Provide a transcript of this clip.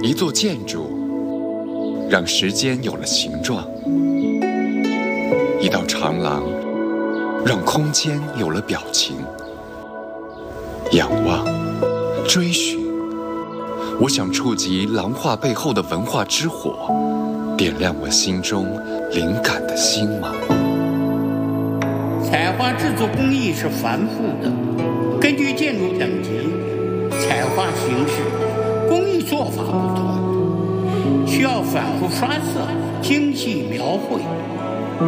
一座建筑让时间有了形状，一道长廊让空间有了表情。仰望，追寻，我想触及廊画背后的文化之火，点亮我心中灵感的星芒。 彩画制作工艺是繁复的，根据建筑等级、彩画形式、工艺做法不同，需要反复刷色、精细描绘、